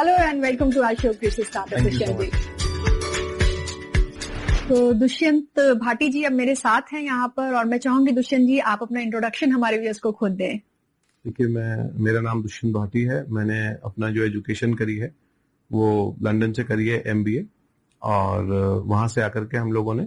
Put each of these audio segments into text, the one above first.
Hello and welcome to our show कृषि startup Dushyant जी। तो दुष्यंत भाटी जी अब मेरे साथ हैं यहाँ पर और मैं चाहूंगी दुष्यंत जी आप अपना इंट्रोडक्शन हमारे व्यूअर्स को खुद दें। देखिए, मेरा नाम दुष्यंत भाटी है। मैंने अपना जो एजुकेशन करी है वो लंदन से करी है, MBA, और वहां से आकर के हम लोगों ने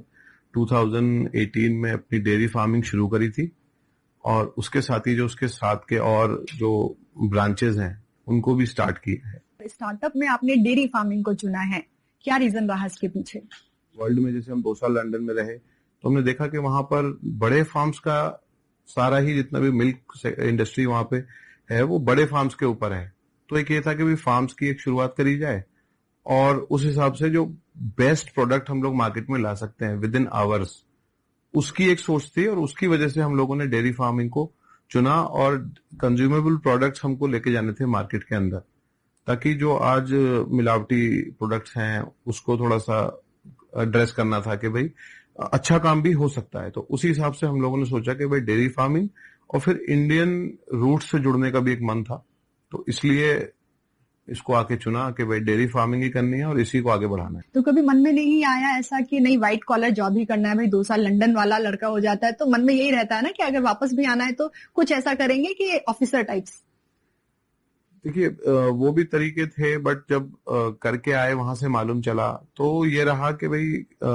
2018 में अपनी डेयरी फार्मिंग शुरू करी थी, और उसके साथ ही जो उसके साथ के और जो ब्रांचेस हैं उनको भी स्टार्ट किया है। स्टार्टअप में आपने डेयरी फार्मिंग को चुना है, क्या रीजन रहा इसके पीछे? वर्ल्ड में जैसे हम 2 साल लंदन में रहे तो हमने देखा कि वहां पर बड़े फार्म्स का सारा ही जितना भी मिल्क इंडस्ट्री वहां पे है वो बड़े फार्म्स के ऊपर है। तो एक ये था कि भी फार्म्स की एक शुरुआत करी जाए और उस हिसाब से जो बेस्ट प्रोडक्ट हम लोग मार्केट में ला सकते हैं विद इन आवर्स, उसकी एक सोच थी और उसकी वजह से हम लोगों ने डेयरी फार्मिंग को चुना और कंज्यूमेबल प्रोडक्ट्स हमको लेके जाने थे मार्केट के अंदर, ताकि जो आज मिलावटी प्रोडक्ट्स हैं उसको थोड़ा सा एड्रेस करना था कि भाई अच्छा काम भी हो सकता है। तो उसी हिसाब से हम लोगों ने सोचा कि भाई डेयरी फार्मिंग और फिर इंडियन रूट्स से जुड़ने का भी एक मन था, तो इसलिए इसको आके चुना कि भाई डेयरी फार्मिंग ही करनी है और इसी को आगे बढ़ाना है। तो कभी मन में नहीं आया ऐसा कि नहीं व्हाइट कॉलर जॉब ही करना है, भाई 2 साल लंदन वाला लड़का हो जाता है तो मन में यही रहता है ना कि अगर वापस भी आना है तो कुछ ऐसा करेंगे कि ऑफिसर टाइप्स? देखिए, वो भी तरीके थे, बट जब करके आए वहां से मालूम चला तो ये रहा कि भाई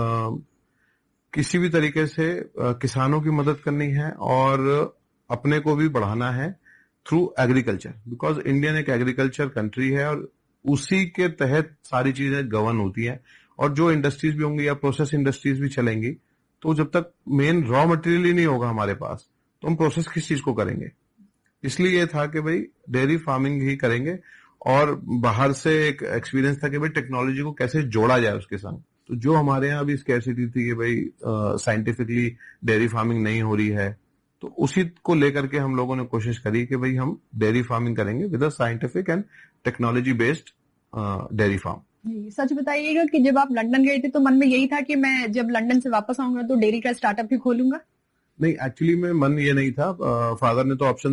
किसी भी तरीके से किसानों की मदद करनी है और अपने को भी बढ़ाना है थ्रू एग्रीकल्चर, बिकॉज इंडियन एक एग्रीकल्चर कंट्री है और उसी के तहत सारी चीजें गवर्न होती है। और जो इंडस्ट्रीज भी होंगी या प्रोसेस इंडस्ट्रीज भी चलेंगी, तो जब तक मेन रॉ मटेरियल ही नहीं होगा हमारे पास तो हम प्रोसेस किस चीज को करेंगे। इसलिए ये था कि भाई डेयरी फार्मिंग ही करेंगे, और बाहर से एक एक्सपीरियंस था कि भाई टेक्नोलॉजी को कैसे जोड़ा जाए उसके संग। तो जो हमारे यहाँ अभी स्कैरसिटी थी कि भाई साइंटिफिकली डेयरी फार्मिंग नहीं हो रही है, तो उसी को लेकर के हम लोगों ने कोशिश करी कि भाई हम डेयरी फार्मिंग करेंगे with a scientific and technology based dairy farm. सच बताइएगा कि जब आप लंदन गए थे तो मन में यही था कि मैं जब लंदन से वापस आऊंगा तो डेयरी का स्टार्टअप ही खोलूंगा? नहीं, एक्चुअली में मन ये नहीं था। फादर ने तो ऑप्शन